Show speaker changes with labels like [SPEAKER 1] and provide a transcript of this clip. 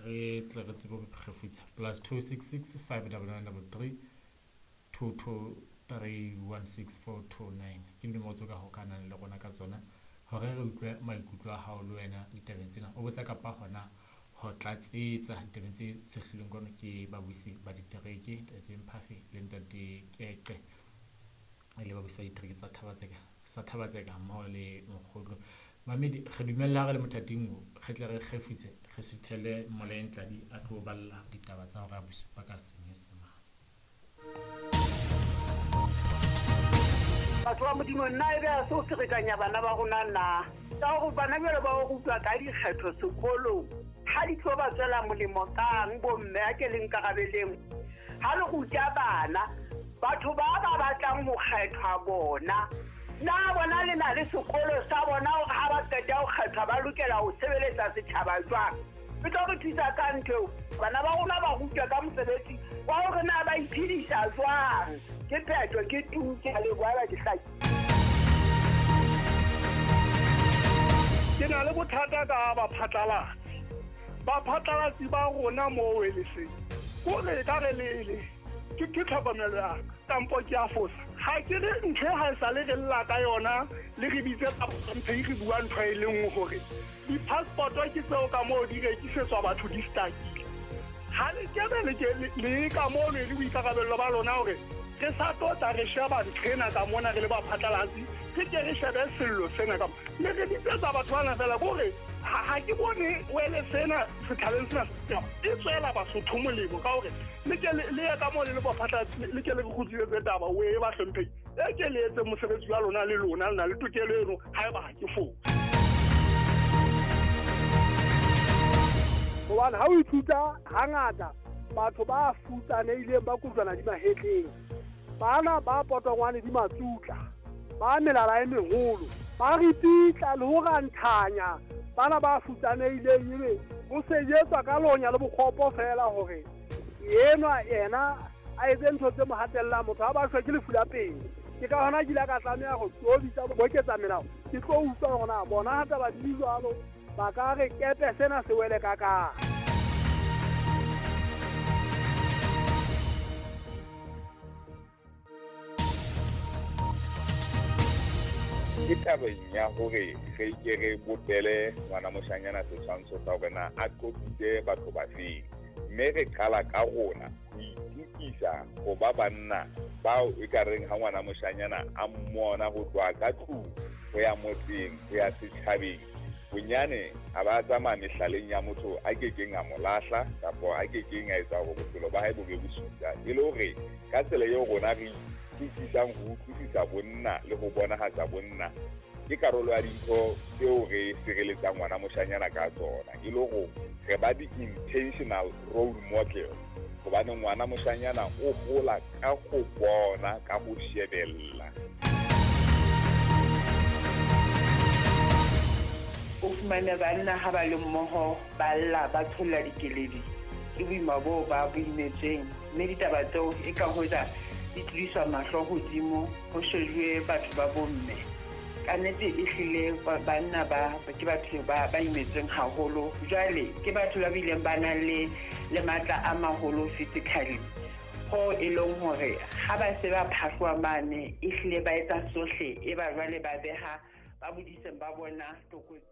[SPEAKER 1] re tle re tsebo kgefutsa +266 599 223 ke mo tsoka ho kana le gona ka tsona hore re utlwe maikutlo a hao le wena ditabeng tsena o botsa ka pa hona ho tlatsetsa ditabeng tse sehlileng kono ke babuisi ba ditereke tse mphafi le ntate Keqe le babuisi ba ditereke tsa Thabatseka mo le Mokgotlo mamedi re dumella re le mothating re tle re kgefutse re sithele molentladi a tlo balla ditaba tsa hore a busupa ka Senyesemane.
[SPEAKER 2] Batho ba modimo nna ebe a se o ferekanya bana ba rona na ka gore bana bjale ba go rutwa ka dikgetho sekolong ha di tlo ba tswela molemo kang bomme a ke leng karabeleng ha le ruta bana batho ba batlang go kgethwa bona na bona le na le sekolo sa bona gore ha ba qeta go kgethwa ba lokela go sebeletsa setšhaba jwang e tlo go thusa ka ntho bana ba rona ba rutwa ka mosebetsi wa gore na ba iphedisa jwang ke phetho ke tuke a le boela dihlaki ke na le bothata ka baphatlalatsi ba rona mo weleseng kore ka re lele ke tlhokomelo ya tampo ke a fosa ha ke re ntho ha e sa le re lla ka yona le re bitse ka mphe re bua ntho e leng hore di-passport ke tseo ka moo di rekisetswa batho di stakile ha le le ka moo le boikarabello ba lona hore re sa tota re sheba nthena ka mona re le baphatlalatsi ke ke re shebe sello sena ka le re ditsetsa batho bana fela kore ha ke bone wele sena sethaleng sena e tswela Basotho molemo ka hore le ya ka moo le baphatlalatsi le ke le khutletse taba we ba hlomphe e ke le etse mosebetsi wa lona le lona le na le tokelo eno ha eba ha ke fo bona ha o ithuta hangata batho ba futsanehileng ba kutlwana di mahetleng bana ba potongwane di matsutla ba melala e meholo ba ripitla le ho rantanya bana ba futsanehileng ebe ho sejetswa ka lonya le bokgopo fela hore yenwa yena a etse ntho tse mo hatella motho ha ba shwa ke lefu la pele ke ka hona ke la ka tlameha go tsobitsa boketsa melao ke tlo utlwa hona bona hata ba di jwalo ba ka re kepe sena se wele ka ka
[SPEAKER 3] ke tabeng ya hore ge ke re botele ngwana moshanyana setshwantsho sa hore na a qopitse batho ba feng mme re qala ka rona ho itukisa go ba banna bao e ka reng ha ngwana moshanyana a mmona go tloa ka tlung go ya motseng go ya setšhabeng bonyane a ba tsamaya mehlaleng ya motho a kekeng a mo lahla kapo a kekeng a etsa gore bophelo ba hae bo be bosuta e le hore ka tsela eo rona re utlwisisang go utlwisisa bonna le go bonagatsa bonna ke karolo ya dintho tseo re sireletsang ngwana moshanyana ka tsona e le go re ba di-intentional role model gobane ngwana moshanyana o gola ka go bona ka go shebella
[SPEAKER 2] o fumane banna ha ba le mmoho ba lla ba tsholla dikeledi ke boima boo ba boimetseng mme ditaba tseo e ka hoja di tliswa mahlo hodimo ho shejuwe batho ba bomme ka nnete e hlile banna ke batho ba imetseng haholo jwale ke batho ba bileng ba nang le matla a maholo physically ho e leng hore ha ba se ba phahlwa mane e hlile ba etsa sohle e ba jwale ba beha ba bodiseng ba bona tokotsi